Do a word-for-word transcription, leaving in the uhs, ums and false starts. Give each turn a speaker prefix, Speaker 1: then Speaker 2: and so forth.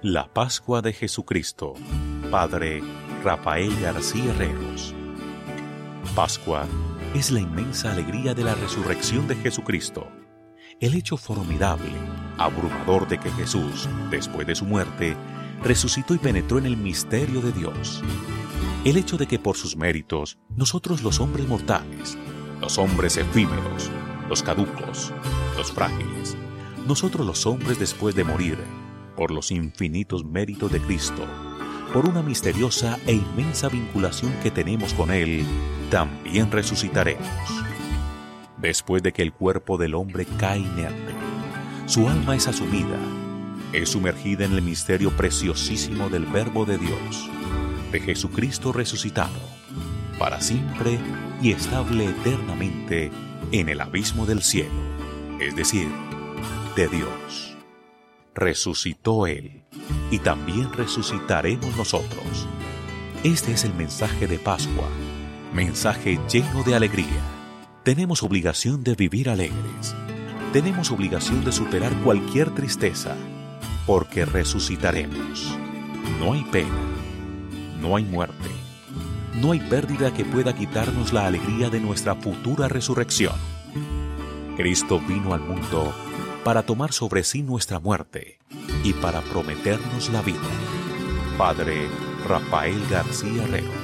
Speaker 1: La Pascua de Jesucristo, Padre Rafael García Herreros. Pascua es la inmensa alegría de la resurrección de Jesucristo, el hecho formidable, abrumador de que Jesús, después de su muerte, resucitó y penetró en el misterio de Dios. El hecho de que por sus méritos, nosotros los hombres mortales, los hombres efímeros, los caducos, los frágiles, nosotros los hombres después de morir, por los infinitos méritos de Cristo, por una misteriosa e inmensa vinculación que tenemos con Él, también resucitaremos. Después de que el cuerpo del hombre cae inerte, su alma es asumida, es sumergida en el misterio preciosísimo del Verbo de Dios, de Jesucristo resucitado, para siempre y estable eternamente en el abismo del cielo, es decir, de Dios. Resucitó Él, y también resucitaremos nosotros. Este es el mensaje de Pascua, mensaje lleno de alegría. Tenemos obligación de vivir alegres. Tenemos obligación de superar cualquier tristeza, porque resucitaremos. No hay pena, no hay muerte, no hay pérdida que pueda quitarnos la alegría de nuestra futura resurrección. Cristo vino al mundo para tomar sobre sí nuestra muerte y para prometernos la vida. Padre Rafael García Herreros.